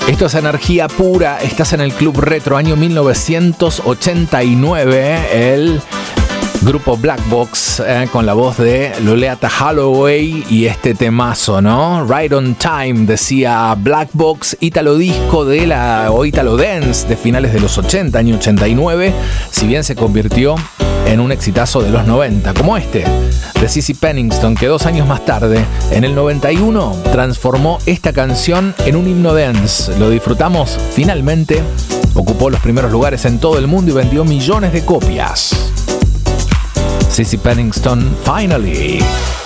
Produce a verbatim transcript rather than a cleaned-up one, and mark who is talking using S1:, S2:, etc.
S1: Esto es energía pura, estás en el Club Retro, año mil novecientos ochenta y nueve, el grupo Black Box, eh, con la voz de Loleatta Holloway y este temazo, ¿no? Right on Time, decía Black Box, ítalo disco de la, o ítalo dance de finales de los ochenta, año ochenta y nueve, si bien se convirtió en un exitazo de los noventa, como este, de Cissy Penningston, que dos años más tarde, en el noventa y uno, transformó esta canción en un himno dance. Lo disfrutamos finalmente, ocupó los primeros lugares en todo el mundo y vendió millones de copias. Cissy Penningston, Finally.